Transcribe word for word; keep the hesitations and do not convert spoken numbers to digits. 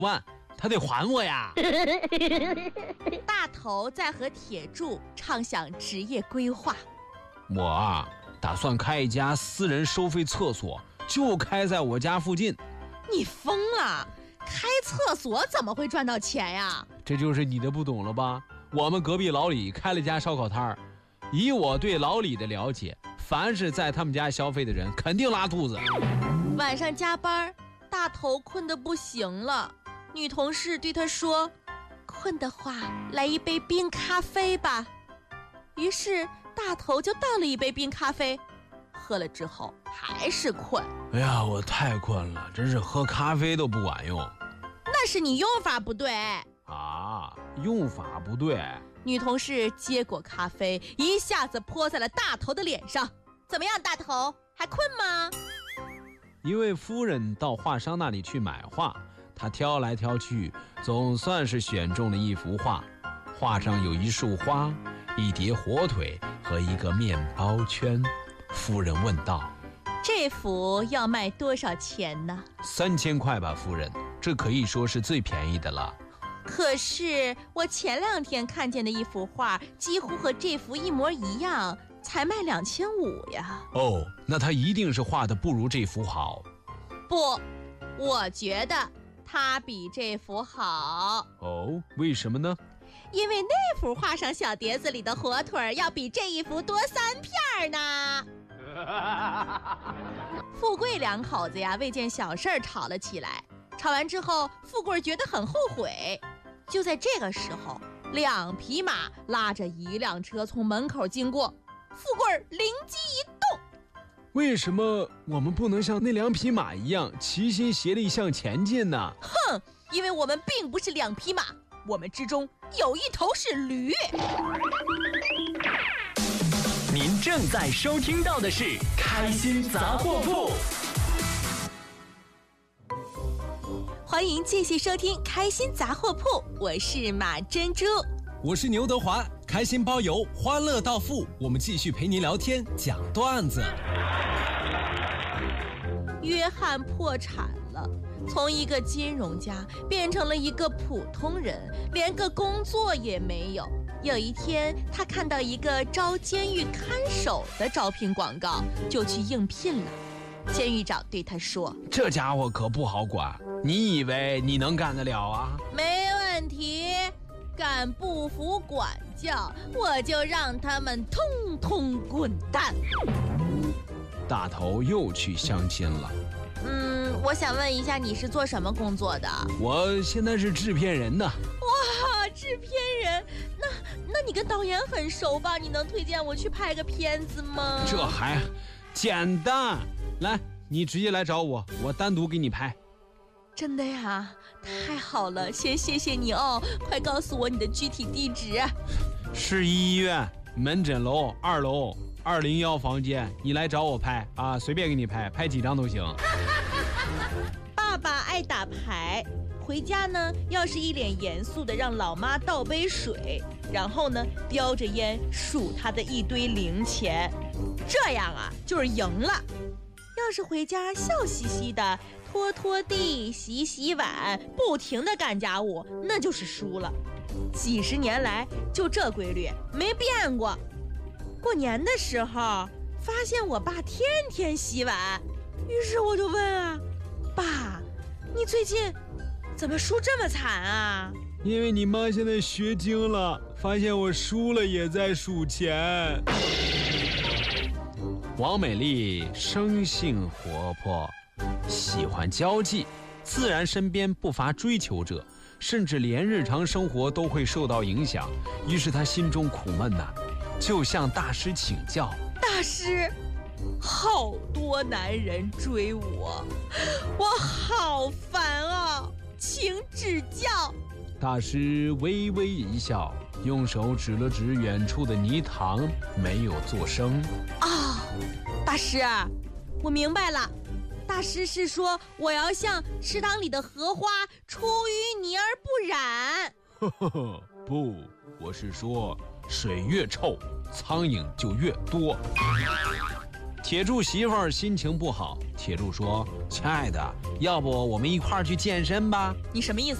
万，他得还我呀。 大头在和铁柱畅想职业规划。 我啊，打算开一家私人收费厕所，就开在我家附近。 你疯了？开厕所怎么会赚到钱呀？ 这就是你的不懂了吧？我们隔壁老李开了家烧烤摊儿，以我对老李的了解，凡是在他们家消费的人肯定拉肚子。 晚上加班，大头困得不行了，女同事对他说，困的话来一杯冰咖啡吧。于是大头就倒了一杯冰咖啡，喝了之后还是困。 哎呀，我太困了，真是喝咖啡都不管用。 那是你用法不对啊，用法不对。 女同事接过咖啡，一下子泼在了大头的脸上。怎么样，大头还困吗？ 一位夫人到画商那里去买画，她挑来挑去，总算是选中了一幅画。画上有一束花，一碟火腿和一个面包圈。夫人问道， 这幅要卖多少钱呢？ 三千块吧，夫人，这可以说是最便宜的了。 可是我前两天看见的一幅画几乎和这幅一模一样，才卖两千五呀。 哦，那他一定是画的不如这幅好。 不，我觉得他比这幅好。 哦，为什么呢？ 因为那幅画上小碟子里的火腿要比这一幅多三片呢。富贵两口子呀，为件小事吵了起来。吵完之后，富贵觉得很后悔。就在这个时候，两匹马拉着一辆车从门口经过，富贵灵机一动， 为什么我们不能像那两匹马一样齐心协力向前进呢？ 哼，因为我们并不是两匹马，我们之中有一头是驴。 您正在收听到的是开心杂货铺。 欢迎继续收听开心杂货铺，我是马珍珠， 我是牛德华，开心包邮，欢乐到付，我们继续陪您聊天讲段子。 约翰破产了，从一个金融家变成了一个普通人，连个工作也没有。有一天，他看到一个招监狱看守的招聘广告，就去应聘了。监狱长对他说， 这家伙可不好管，你以为你能干得了啊？ 没问题，敢不服管教，我就让他们通通滚蛋。 大头又去相亲了。 嗯，我想问一下，你是做什么工作的？ 我现在是制片人呢。 哇，制片人，那那你跟导演很熟吧？你能推荐我去拍个片子吗？ 这还简单，来，你直接来找我，我单独给你拍。 真的呀？太好了，先谢谢你哦，快告诉我你的具体地址。 市医院门诊楼二楼二零幺房间，你来找我拍啊，随便给你拍，拍几张都行。 爸爸爱打牌，回家呢要是一脸严肃的让老妈倒杯水，然后呢叼着烟数他的一堆零钱，这样啊就是赢了。要是回家笑嘻嘻的拖拖地洗洗碗，不停的干家务，那就是输了。几十年来就这规律没变过。过年的时候发现我爸天天洗碗，于是我就问啊，爸，你最近怎么输这么惨啊？ 因为你妈现在学精了，发现我输了也在数钱。王美丽生性活泼，喜欢交际，自然身边不乏追求者，甚至连日常生活都会受到影响。于是她心中苦闷呐、啊，就向大师请教。 大师，好多男人追我，我好烦啊，请指教。 大师微微一笑，用手指了指远处的泥塘，没有作声。 啊、哦，大师，我明白了。大师是说我要像池塘里的荷花，出淤泥而不染。 呵呵呵，不，我是说水越臭，苍蝇就越多。 铁柱媳妇儿心情不好，铁柱说：“亲爱的，要不我们一块儿去健身吧？” 你什么意思？